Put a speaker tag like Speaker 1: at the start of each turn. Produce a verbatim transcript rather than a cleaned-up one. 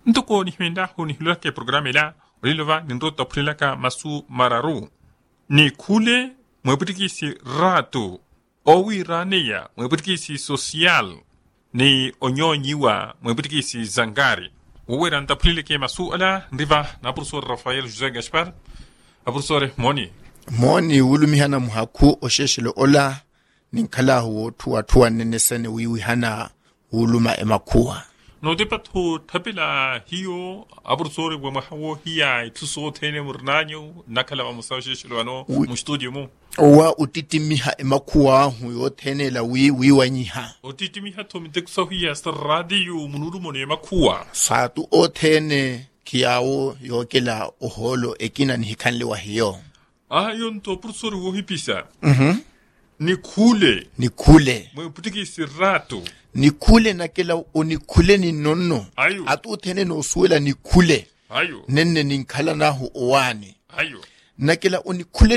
Speaker 1: Ntuko ni henda huni hilula ke programe la ulilova ninro toprile ka masu mararu ni kule mweputiki si rato owi raneya mweputiki si social ni onyonyiwa mweputiki si zangari uwera ntaprile ke masu ala ndiva na professor Rafael José Gaspar a professor Moni
Speaker 2: Moni ulumihana muhaku osheshelo ola ninkala huo tuwa tuwa nenesene wiwi hana uluma emakuwa
Speaker 1: no depatu tapila hiyo abursore bwa mahawo hiya tuso tene murnanyo nakala wa musawshi shilwano mu studio mu
Speaker 2: owa utitimiha emakuwa huyo tene la wi wi wanyiha
Speaker 1: utitimiha to mitekso hiya sta radio munuru mone emakuwa
Speaker 2: satu o tene kiawo yokela oholo ekina nihikanle wa hiyo
Speaker 1: ah yonto professor wo hipisa
Speaker 2: mhm
Speaker 1: ni kule
Speaker 2: ni kule
Speaker 1: mwe putiki sirato
Speaker 2: ni kule na kila unikule ni nono
Speaker 1: ayo
Speaker 2: atu tene no suela ni kule
Speaker 1: ayo
Speaker 2: nenne ninkala na hu owani
Speaker 1: ayo
Speaker 2: na kila unikule